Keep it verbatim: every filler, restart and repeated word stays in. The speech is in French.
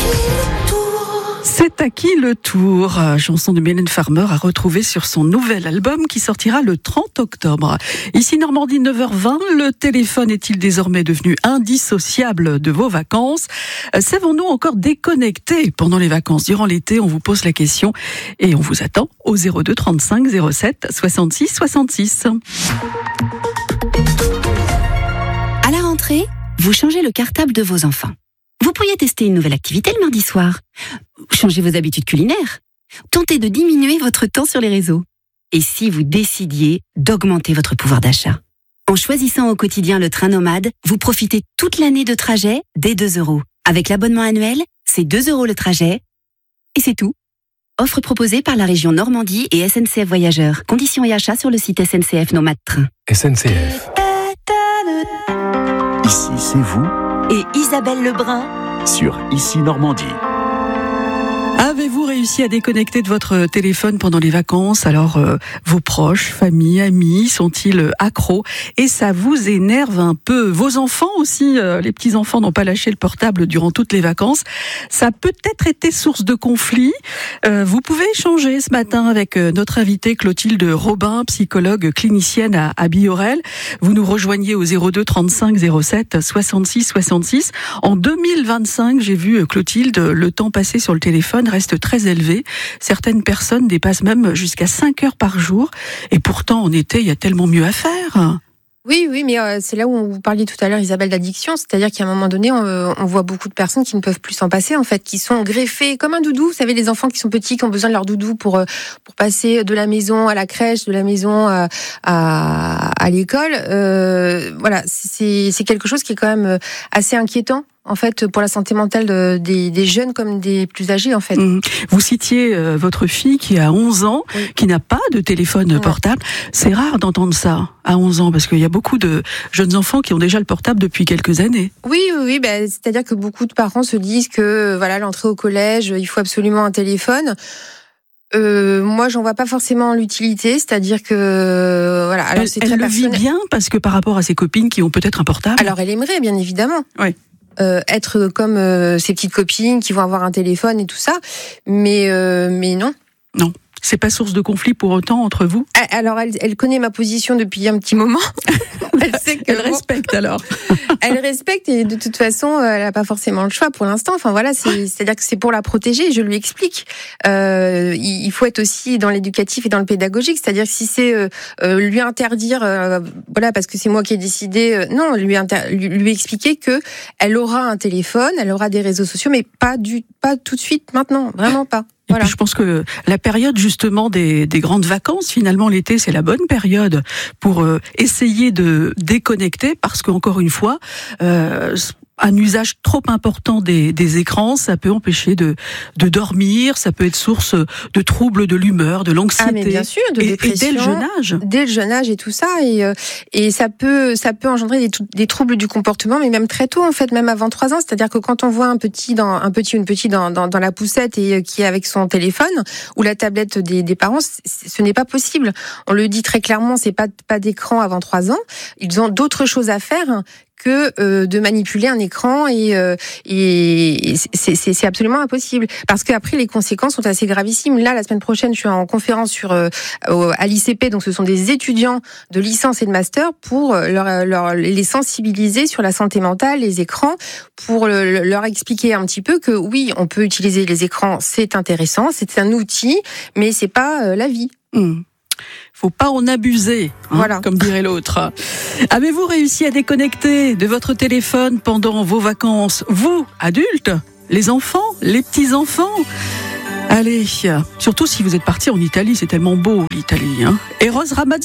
C'est à qui le tour? Chanson de Mylène Farmer à retrouver sur son nouvel album qui sortira le trente octobre. Ici Normandie, neuf heures vingt, le téléphone est-il désormais devenu indissociable de vos vacances? Savons-nous encore déconnecter pendant les vacances? Durant l'été, on vous pose la question et on vous attend au zéro deux trente-cinq zéro sept soixante-six soixante-six. À la rentrée, vous changez le cartable de vos enfants. Vous pourriez tester une nouvelle activité le mardi soir. Changez vos habitudes culinaires. Tentez de diminuer votre temps sur les réseaux. Et si vous décidiez d'augmenter votre pouvoir d'achat? En choisissant au quotidien le train nomade, vous profitez toute l'année de trajet dès deux euros. Avec l'abonnement annuel, c'est deux euros le trajet. Et c'est tout. Offre proposée par la région Normandie et S N C F Voyageurs. Conditions et achats sur le site S N C F Nomade Train. S N C F. Ici, c'est vous. Et Isabelle Lebrun Sur Ici Normandie. Avez-vous réussi à déconnecter de votre téléphone pendant les vacances? Alors, euh, vos proches, familles, amis sont-ils accros? Et ça vous énerve un peu? Vos enfants aussi, euh, les petits-enfants n'ont pas lâché le portable durant toutes les vacances. Ça a peut-être été source de conflit. Euh, vous pouvez échanger ce matin avec euh, notre invitée Clotilde Robin, psychologue clinicienne à, à Biorel. Vous nous rejoignez au zéro deux trente-cinq zéro sept soixante-six soixante-six. En deux mille vingt-cinq, j'ai vu euh, Clotilde, le temps passé sur le téléphone reste très élevé. Certaines personnes dépassent même jusqu'à cinq heures par jour. Et pourtant, en été, il y a tellement mieux à faire. Oui, oui, mais euh, c'est là où vous parliez tout à l'heure, Isabelle, d'addiction. C'est-à-dire qu'à un moment donné, on, on voit beaucoup de personnes qui ne peuvent plus s'en passer, en fait, qui sont greffées comme un doudou. Vous savez, les enfants qui sont petits, qui ont besoin de leur doudou pour, pour passer de la maison à la crèche, de la maison à, à, à l'école. Euh, voilà, c'est, c'est quelque chose qui est quand même assez inquiétant. En fait, pour la santé mentale de, des, des jeunes comme des plus âgés, en fait. Mmh. Vous citiez euh, votre fille qui a onze ans, oui. qui n'a pas de téléphone ouais. portable. C'est rare d'entendre ça à onze ans, parce qu'il y a beaucoup de jeunes enfants qui ont déjà le portable depuis quelques années. Oui, oui, oui. Ben, c'est-à-dire que beaucoup de parents se disent que voilà, l'entrée au collège, il faut absolument un téléphone. Euh, moi, j'en vois pas forcément l'utilité, c'est-à-dire que voilà. Alors, elle c'est elle très le personnel. vit bien parce que par rapport à ses copines qui ont peut-être un portable. Alors, elle aimerait, bien évidemment. Oui. Euh, être comme euh, ses petites copines qui vont avoir un téléphone et tout ça, mais euh, mais non. Non. C'est pas source de conflit pour autant entre vous? Alors, elle, elle connaît ma position depuis un petit moment. Elle sait qu'elle bon, respecte alors. Elle respecte et de toute façon, elle n'a pas forcément le choix pour l'instant. Enfin voilà, c'est, c'est-à-dire que c'est pour la protéger. Je lui explique. Euh, il faut être aussi dans l'éducatif et dans le pédagogique. C'est-à-dire que si c'est euh, lui interdire, euh, voilà, parce que c'est moi qui ai décidé. Euh, non, lui, inter- lui, lui expliquer que elle aura un téléphone, elle aura des réseaux sociaux, mais pas du, pas tout de suite, maintenant, vraiment pas. Et voilà. puis je pense que la période justement des, des grandes vacances, finalement l'été, c'est la bonne période pour euh, essayer de déconnecter parce qu'encore une fois, euh, un usage trop important des, des écrans, ça peut empêcher de, de dormir, ça peut être source de troubles de l'humeur, de l'anxiété. Ah mais bien sûr, de et, dépression. Et dès le jeune âge. Dès le jeune âge et tout ça, et, et ça peut, ça peut engendrer des, des troubles du comportement, mais même très tôt en fait, même avant trois ans. C'est-à-dire que quand on voit un petit, dans, un petit ou une petite dans, dans, dans la poussette et qui est avec son téléphone ou la tablette des, des parents, ce n'est pas possible. On le dit très clairement, c'est pas, pas d'écran avant trois ans. Ils ont d'autres choses à faire que euh, de manipuler un écran et, euh, et c'est, c'est, c'est absolument impossible parce qu'après les conséquences sont assez gravissimes. Là, la semaine prochaine, je suis en conférence sur euh, à l'I C P, donc ce sont des étudiants de licence et de master pour leur, leur les sensibiliser sur la santé mentale, les écrans, pour le, leur expliquer un petit peu que oui, on peut utiliser les écrans, c'est intéressant, c'est un outil, mais c'est pas euh, la vie. Mmh. Faut pas en abuser, hein, voilà. Comme dirait l'autre. Avez-vous réussi à déconnecter de votre téléphone pendant vos vacances? Vous, adultes, les enfants, les petits-enfants? Allez, surtout si vous êtes partis en Italie, c'est tellement beau l'Italie. Hein. Eros Ramazzotti.